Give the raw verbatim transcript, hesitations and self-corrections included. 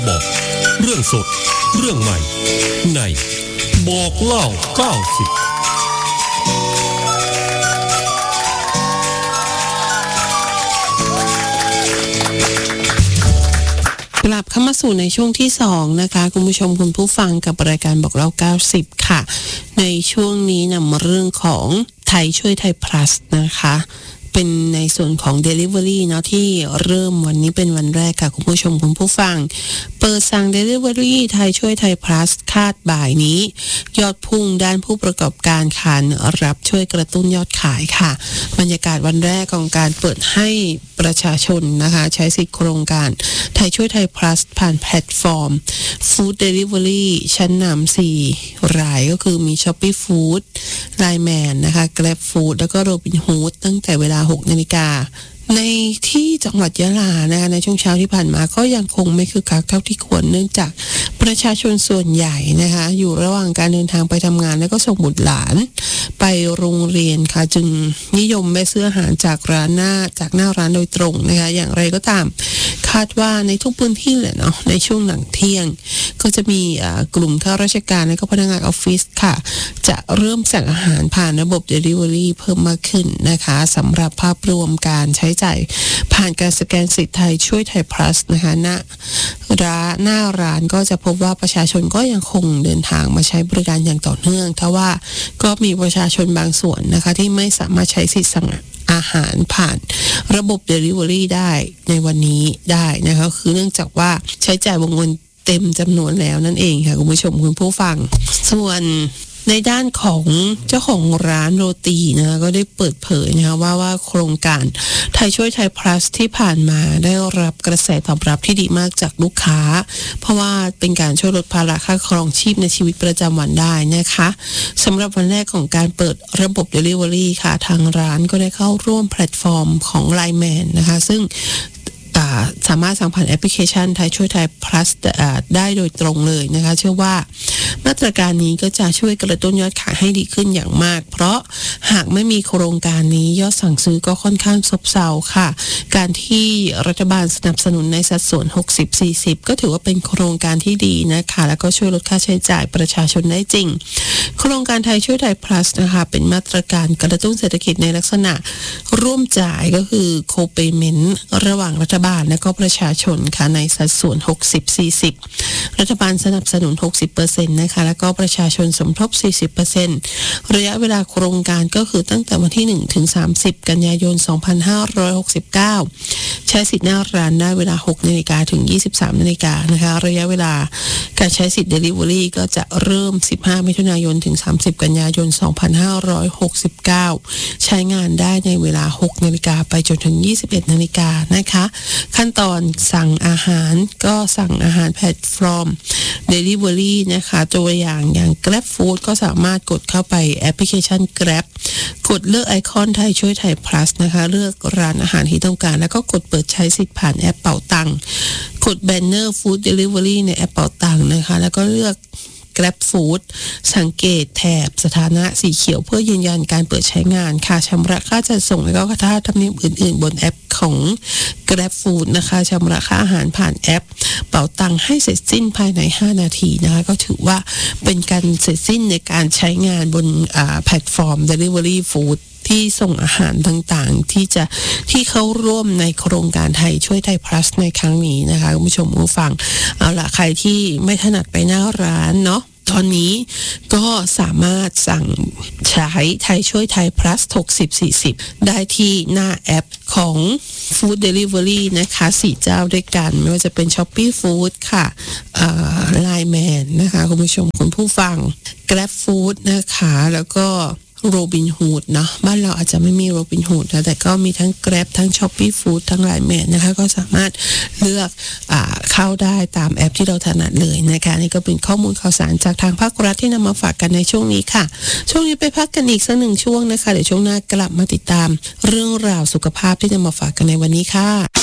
บอกเรื่องสดเรื่องใหม่ในบอกเล่าเก้าสิบกลับเข้ามาสู่ในช่วงที่สองนะคะคุณผู้ชมคุณผู้ฟังกับรายการบอกเล่าเก้าสิบค่ะในช่วงนี้นำเรื่องของไทยช่วยไทย plus นะคะเป็นในส่วนของ Delivery เนาะที่เริ่มวันนี้เป็นวันแรกค่ะคุณผู้ชมคุณผู้ฟังเปิดสั่ง Delivery ไทยช่วยไทย plus คาดบ่ายนี้ยอดพุ่งด้านผู้ประกอบการขานรับช่วยกระตุ้นยอดขายค่ะบรรยากาศวันแรกของการเปิดให้ประชาชนนะคะใช้สิทธิโครงการไทยช่วยไทย plus ผ่านแพลตฟอร์ม Food Delivery ชั้นนำสี่รายก็คือมี Shopee Food ไลน์แมนนะคะ Grab Food แล้วก็ Robinhood ตั้งแต่เวลาหกนาฬิกาในที่จังหวัดยะลานะคะในช่วงเช้าที่ผ่านมาก็ยังคงไม่คึกคักเท่าที่ควรเนื่องจากประชาชนส่วนใหญ่นะคะอยู่ระหว่างการเดินทางไปทำงานแล้วก็ส่งบุตรหลานไปโรงเรียนค่ะจึงนิยมแม่ซื้ออาหารจากร้านหน้าจากหน้าร้านโดยตรงนะคะอย่างไรก็ตามคาดว่าในทุกพื้นที่แหละเนาะในช่วงหลังเที่ยงก็จะมีกลุ่มข้าราชการและก็พนักงานออฟฟิศค่ะจะเริ่มสั่งอาหารผ่านระบบ Delivery เพิ่มมากขึ้นนะคะสำหรับภาพรวมการใช้จ่ายผ่านการสแกนสิทธิ์ไทยช่วยไทย plus นะคะณร้านหน้าร้านก็จะพบว่าประชาชนก็ยังคงเดินทางมาใช้บริการอย่างต่อเนื่องทว่าก็มีประชาชนบางส่วนนะคะที่ไม่สามารถใช้สิทธิ์สั่งอาหารผ่านระบบ Delivery ได้ในวันนี้ได้นะคะคือเนื่องจากว่าใช้จ่ายวงเงินเต็มจำนวนแล้วนั่นเองค่ะคุณผู้ชมคุณผู้ฟังส่วนในด้านของเจ้าของร้านโรตีนะคะก็ได้เปิดเผยนะคะว่าว่าโครงการไทยช่วยไทย plus ที่ผ่านมาได้รับกระแสตอบรับที่ดีมากจากลูกค้าเพราะว่าเป็นการช่วยลดภาระค่าครองชีพในชีวิตประจำวันได้นะคะสำหรับวันแรกของการเปิดระบบ Delivery ค่ะทางร้านก็ได้เข้าร่วมแพลตฟอร์มของ ไลน์ แมน นะคะซึ่งสามารถสั่งผ่านแอปพลิเคชันไทยช่วยไทย plus ได้โดยตรงเลยนะคะเชื่อว่ามาตรการนี้ก็จะช่วยกระตุ้นยอดขายให้ดีขึ้นอย่างมากเพราะหากไม่มีโครงการนี้ยอดสั่งซื้อก็ค่อนข้างซบเซาค่ะการที่รัฐบาลสนับสนุนในสัดส่วน หกสิบ สี่สิบ ก็ถือว่าเป็นโครงการที่ดีนะคะแล้วก็ช่วยลดค่าใช้จ่ายประชาชนได้จริงโครงการไทยช่วยไทย plus นะคะเป็นมาตรการกระตุ้นเศรษฐกิจในลักษณะร่วมจ่ายก็คือ co-payment ระหว่างรัฐบาลและก็ประชาชนค่ะในสัดส่วน หกสิบ สี่สิบ รัฐบาลสนับสนุน หกสิบเปอร์เซ็นต์ นะคะแล้วก็ประชาชนสมทบ สี่สิบเปอร์เซ็นต์ ระยะเวลาโครงการก็คือตั้งแต่วันที่หนึ่งถึงสามสิบกันยายนสองพันห้าร้อยหกสิบเก้าใช้สิทธิ์หน้าร้านได้เวลา หกนาฬิกาถึงยี่สิบสามนาฬิกานะคะระยะเวลาการใช้สิทธิ์ Delivery ก็จะเริ่มสิบห้ามิถุนายนถึงสามสิบกันยายนสองพันห้าร้อยหกสิบเก้าใช้งานได้ในเวลา หกนาฬิกาไปจนถึงยี่สิบเอ็ดนาฬิกานะคะขั้นตอนสั่งอาหารก็สั่งอาหารแพลตฟอร์ม Delivery นะคะตัวอย่างอย่าง Grab Food ก็สามารถกดเข้าไปแอปพลิเคชัน Grab กดเลือกไอคอนไทยช่วยไทย plus นะคะเลือกร้านอาหารที่ต้องการแล้วก็กดเปิดใช้สิทธิ์ผ่านแอปเป๋าตังค์กดแบนเนอร์ Food Delivery ในแอปเป๋าตังค์นะคะแล้วก็เลือกGrab Food สังเกตแถบสถานะสีเขียวเพื่อยืนยันการเปิดใช้งานค่าชำระค่าจัดส่งและก็ค่าธรรมเนียมอื่นๆบนแอปของ Grab Food นะคะชำระค่าอาหารผ่านแอปเป๋าตังค์ให้เสร็จสิ้นภายในห้านาทีนะคะก็ถือว่าเป็นการเสร็จสิ้นในการใช้งานบนแพลตฟอร์ม Delivery Foodที่ส่งอาหารต่างๆที่จะที่เข้าร่วมในโครงการไทยช่วยไทย plus ในครั้งนี้นะคะคุณผู้ชมผู้ฟังเอาล่ะใครที่ไม่ถนัดไปหน้าร้านเนาะตอนนี้ก็สามารถสั่งใช้ไทยช่วยไทย plus หกสิบ สี่สิบได้ที่หน้าแอปของ Food Delivery นะคะสี่เจ้าด้วยกันไม่ว่าจะเป็น Shopee Food ค่ะไลน์ แมน นะคะคุณผู้ชมคุณผู้ฟัง Grab Food นะคะแล้วก็โรบินฮูดเนาะบ้านเราอาจจะไม่มีโรบินฮูดนะแต่ก็มีทั้ง Grab ทั้ง Shopee Food ทั้ง ไลน์ แมน นะคะก็สามารถเลือกอ่าเข้าได้ตามแอปที่เราถนัดเลยนะคะนี่ก็เป็นข้อมูลข่าวสารจากทางภาครัฐที่นำมาฝากกันในช่วงนี้ค่ะช่วงนี้ไปพักกันอีกสักหนึ่งช่วงนะคะเดี๋ยวช่วงหน้ากลับมาติดตามเรื่องราวสุขภาพที่จะมาฝากกันในวันนี้ค่ะ